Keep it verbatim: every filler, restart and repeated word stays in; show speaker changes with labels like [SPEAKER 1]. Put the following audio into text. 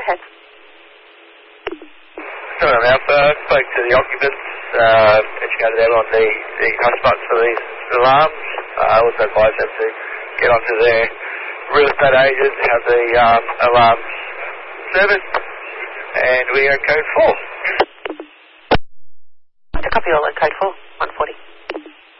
[SPEAKER 1] ahead.
[SPEAKER 2] Sorry, I'm Alpha. I spoke to the occupants, uh, educated them on the, the hush buttons for these alarms. I uh, also advised them to get onto their real estate agent, have the um, alarms serviced, and we are code four.
[SPEAKER 1] What's a copy all at code four? one forty.